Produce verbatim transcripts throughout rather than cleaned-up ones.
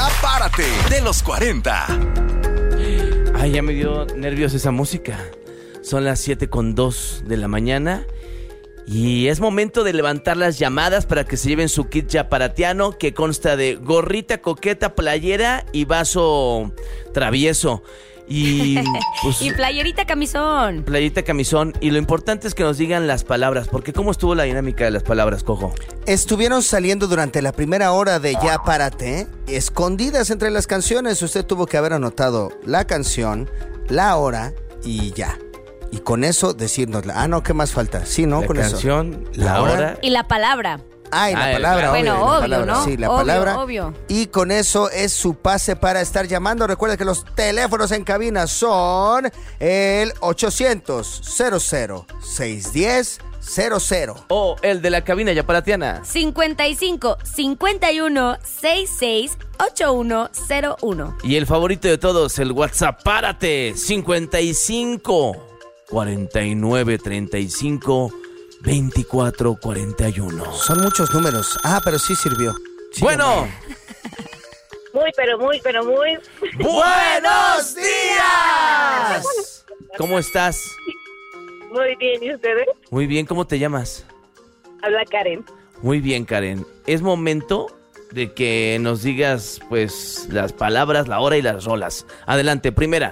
Párate de los cuarenta. Ay, ya me dio nervios esa música. Son las siete con dos de la mañana y es momento de levantar las llamadas para que se lleven su kit yaparatiano, que consta de gorrita coqueta, playera y vaso travieso. Y, pues, y playerita camisón. Playerita camisón. Y lo importante es que nos digan las palabras, porque ¿cómo estuvo la dinámica de las palabras, Cojo? Estuvieron saliendo durante la primera hora de Ya Párate, escondidas entre las canciones. Usted tuvo que haber anotado la canción, la hora y ya. Y con eso decirnosla. Ah, no, ¿qué más falta? Sí, ¿no? La Con canción, eso. la hora y la palabra. Ah, y la Ah, palabra, bueno, obvio, obvio, la palabra. ¿no? Sí, la Obvio, palabra. obvio. Y con eso es su pase para estar llamando. Recuerda que los teléfonos en cabina son el ochocientos, cero cero, seiscientos diez, cero cero. O el de la cabina yaparatiana. cincuenta y cinco, cincuenta y uno, sesenta y seis, ochenta y uno cero uno. Y el favorito de todos, el WhatsApp, párate, cincuenta y cinco, cuarenta y nueve, treinta y cinco, veinticuatro, cuarenta y uno. Son muchos números. Ah, pero sí sirvió. Sí, Bueno. Muy, pero muy, pero muy... ¡Buenos días! ¿Cómo estás? Muy bien, ¿y ustedes? Muy bien, ¿cómo te llamas? Habla Karen. Muy bien, Karen. Es momento de que nos digas, pues, las palabras, la hora y las rolas. Adelante, primera.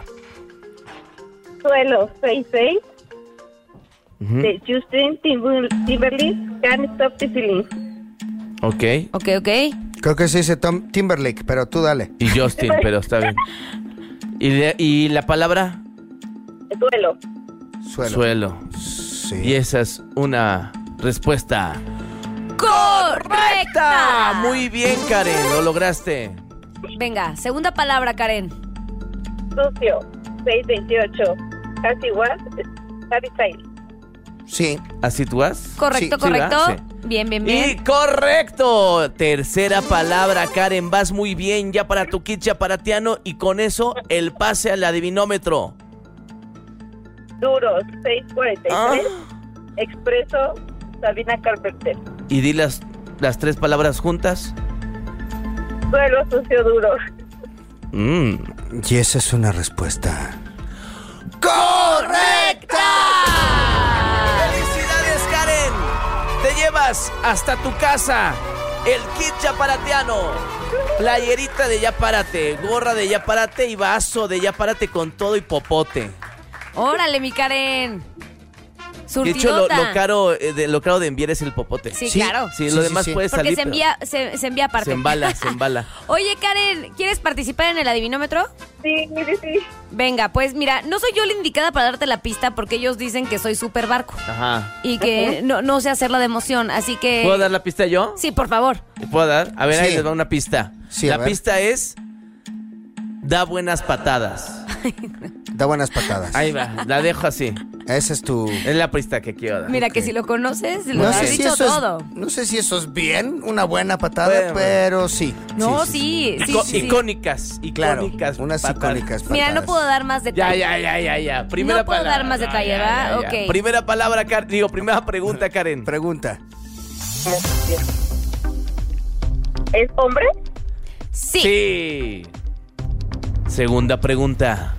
Suelo, seis seis, Uh-huh. de Justin Timber- Timberlake, Can't Stop the Feeling. Ok. Ok, ok. Creo que se dice Tom Timberlake, pero tú dale. Y Justin, pero está bien. ¿Y, de- y la palabra? Suelo. Suelo. Suelo. Sí. Y esa es una respuesta ¡Correcta! Muy bien, Karen, lo lograste. Venga, segunda palabra, Karen. Sucio, seis veintiocho, Casi Was, Harry Styles. Sí. ¿Así tú vas? Correcto, Sí, correcto. sí, ¿verdad? Sí. Bien, bien, Y bien. correcto. Tercera palabra, Karen, vas muy bien ya para tu kit yaparatiano y con eso el pase al adivinómetro. Duros, seis cuarenta y tres, Ah. Expreso, Sabina Carpenter. Y di las, las tres palabras juntas. Suelo, sucio, duro. Mm. Y esa es una respuesta. ¡Correcta! ¡Felicidades, Karen! Te llevas hasta tu casa el kit yaparatiano. Playerita de Yapárate, gorra de Yapárate y vaso de Yapárate con todo y popote. Órale, mi Karen. De hecho, lo, Surtidota. lo caro eh, de lo caro de enviar es el popote. Sí, Sí. claro. Sí, Sí, lo sí, demás sí. puede Porque salir. se pero envía, se, se envía aparte. Se embala, se embala. Oye, Karen, ¿quieres participar en el adivinómetro? Sí, sí, sí. Venga, pues mira, no soy yo la indicada para darte la pista porque ellos dicen que soy súper barco Ajá. y que no, no sé hacerla de emoción, así que... ¿Puedo dar la pista yo? Sí, por favor. ¿Puedo dar? A ver, ahí Sí. les va una pista. Sí, a la ver. pista es... Da buenas patadas. Da buenas patadas. Ahí va, la dejo así. Esa es tu... Es la pista que quiero dar. Mira Ok. que si lo conoces, lo No has sé, si dicho eso todo. es, no sé si eso es bien, una buena patada, Bueno, pero sí. No, sí, sí, Ico- sí, sí. Icónicas, Claro, icónicas. unas patadas. icónicas patadas. Mira, no puedo dar más Ya, detalles. ya, ya, ya, ya. Primera No puedo palabra. dar más detalle, Ya, ya, ¿verdad? ya, ya. Ok. Primera palabra, Karen. Digo, primera pregunta, Karen. Pregunta. ¿Es hombre? Sí. Sí. Segunda pregunta.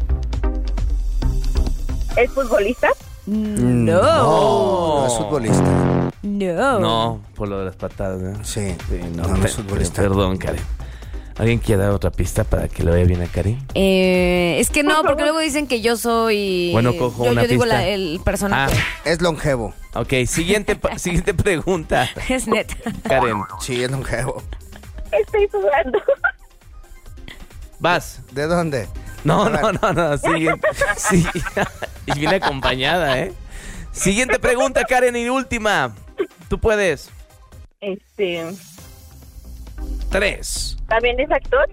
¿Es futbolista? No. No, es futbolista. No. No, por lo de las patadas, ¿no? Sí. Sí, no, no, no pe- es futbolista. Perdón, Karen. ¿Alguien quiere dar otra pista para que le vaya bien a Karen? Eh, es que no, porque luego dicen que yo soy... Bueno, cojo yo, una yo digo pista. la- el personaje. Es longevo. Ok, siguiente, pa- siguiente pregunta, Es neta. Karen. Sí, es longevo. Estoy sudando. Vas. ¿De dónde? No, A ver. no, no, no, siguiente. Sí. Y viene acompañada, ¿eh? Siguiente pregunta, Karen, y última. Tú puedes. Este, Tres. ¿también es actor?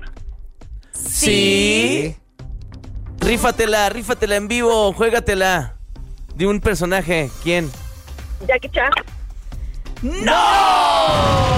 Sí. Rífatela, rífatela en vivo, juégatela. De un personaje. ¿Quién? Jackie Chan. ¡No!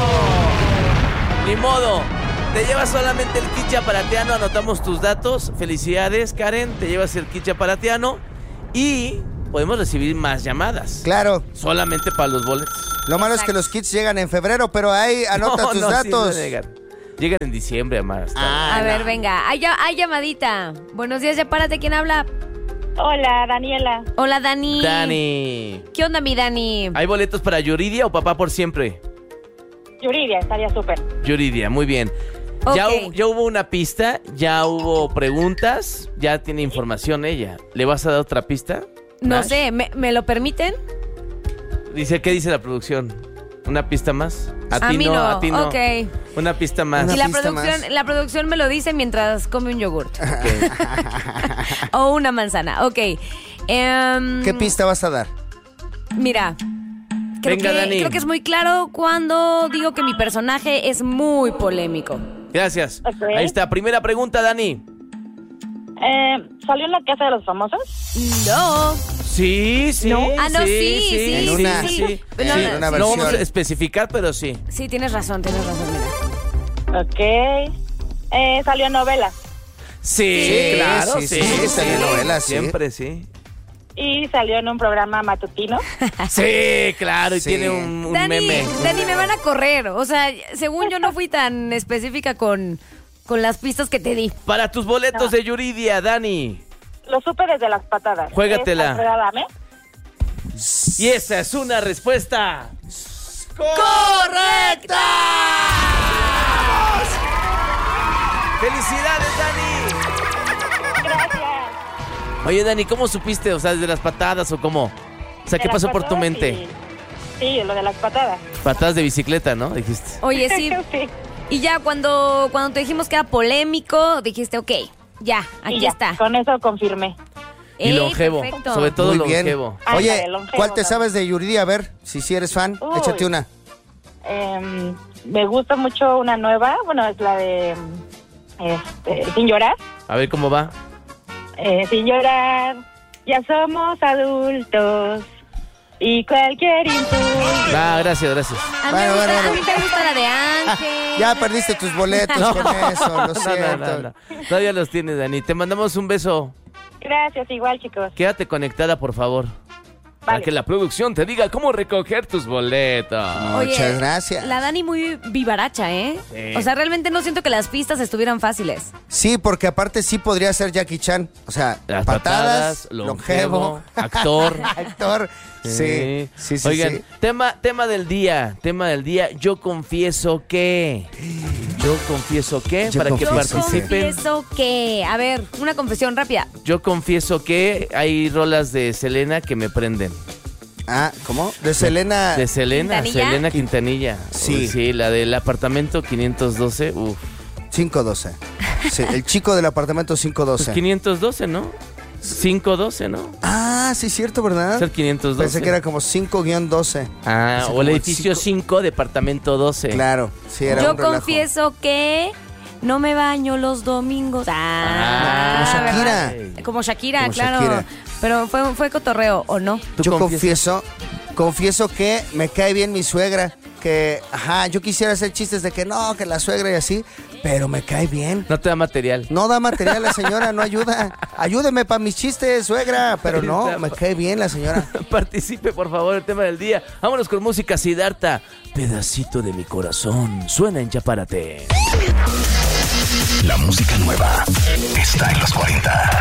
Ni modo. Te llevas solamente el kit yaparatiano, anotamos tus datos. Felicidades, Karen. Te llevas el kit yaparatiano y podemos recibir más llamadas. Claro. Solamente para los boletos. Lo malo es que Exacto. los kits llegan en febrero, pero ahí anota No, tus no, sí, datos. no llegan. Llegan en diciembre, además. Ah, A no. ver, venga. Hay, ya- hay llamadita. Buenos días, ya párate. ¿Quién habla? Hola, Daniela. Hola, Dani. Dani. ¿Qué onda, mi Dani? ¿Hay boletos para Yuridia o Papá por Siempre? Yuridia, estaría súper. Yuridia, muy bien. Ya, Ok. hu- ya hubo una pista, ya hubo preguntas, ya tiene información ella. ¿Le vas a dar otra pista? No Nash? sé, ¿me, me lo permiten? Dice, ¿qué dice la producción? ¿Una pista más? A mí no, a ti no. ok. Una pista más. Una Si la pista producción, más. la producción me lo dice mientras come un yogurt. Ok. O una manzana, ok. Em, ¿Qué pista vas a dar? Mira, creo, Venga, que, Dani. creo que es muy claro cuando digo que mi personaje es muy polémico. Gracias. Ok. Ahí está, primera pregunta, Dani. Eh, ¿Salió en la casa de los famosos? No. Sí, sí. No. Ah, no, sí, sí, En una- sí, sí. sí. en No, una No vamos a versión. especificar, pero sí. Sí, tienes razón, tienes razón, mira. Ok. Eh, ¿Salió en novela? Sí, Sí, claro, sí, sí. sí, sí, salió en novelas, sí. Siempre, sí. ¿Y salió en un programa matutino? Sí, claro, y Sí. tiene un, un Dani, meme. Dani, me van a correr. O sea, según yo no fui tan específica con, con las pistas que te di. Para tus boletos de Yuridia, Dani. Lo supe desde las patadas. Juégatela. ¿Es Alfredo Adame? Y esa es una respuesta ¡Correcta! ¡Felicidades, Dani! Gracias. Oye, Dani, ¿cómo supiste? O sea, ¿desde las patadas o cómo? O sea, ¿qué De las pasó por tu patadas mente? y- Sí, lo de las patadas. Patadas de bicicleta, ¿no? Dijiste. Oye, sí. Sí. Y ya cuando, cuando te dijimos que era polémico, dijiste, ok, ya, aquí Y ya, está. con eso confirmé. Y Ey, longevo. perfecto. Sobre todo Muy bien. longevo. Ándale, Oye, longevo, ¿cuál te también. sabes de Yuridia? A ver, si sí eres fan, Uy. échate una. Em, me gusta mucho una nueva, bueno, es la de este, Sin llorar. A ver cómo va. Eh, sin llorar, ya somos adultos y cualquier impulso. Ah, gracias, gracias. A mí, Bueno, me gusta, bueno, a bueno. mí te gusta la de Ángel. Ya perdiste tus boletos con eso, lo No, siento. no, no, no. Todavía los tienes, Dani. Te mandamos un beso. Gracias, igual, chicos. Quédate conectada, por favor. Para Vale. que la producción te diga cómo recoger tus boletos. Oye, Muchas gracias. La Dani muy vivaracha, ¿eh? Sí. O sea, realmente no siento que las pistas estuvieran fáciles. Sí, porque aparte sí podría ser Jackie Chan. O sea, Las patadas, patadas, longevo, actor. actor. Sí, sí, sí. Oigan, sí. tema, tema del día, tema del día. Yo confieso que. Yo confieso que, Yo para que Yo confieso participen. confieso que... A ver, una confesión rápida. Yo confieso que hay rolas de Selena que me prenden. Ah, ¿cómo? De Selena. De Selena, ¿Quintanilla? Selena Quintanilla. Sí. Uy, sí, la del apartamento quinientos doce. Uf. cinco doce. Sí, el chico del apartamento cinco Pues doce. quinientos doce, ¿no? cinco doce, ¿no? Ah, sí, cierto, ¿verdad? Es el quinientos doce. Pensé que era como cinco doce. Ah, Así o como el el edificio cinco. cinco, departamento doce. Claro, sí, era Yo un relajo. confieso que no me baño los domingos. Ah, Ah, como Shakira. ¿verdad? Como Shakira, Como claro. Shakira. Pero fue, fue cotorreo, ¿o no? ¿Tú Yo confiesas? confieso, confieso que me cae bien mi suegra. Que, ajá, yo quisiera hacer chistes de que no, que la suegra y así, pero me cae bien. No te da material. No da material la señora, no ayuda. Ayúdeme para mis chistes, suegra. Pero no, me cae bien la señora. Participe, por favor, el tema del día. Vámonos con música Siddhartha. Pedacito de mi corazón. Suena en Ya Párate. La música nueva está en los cuarenta.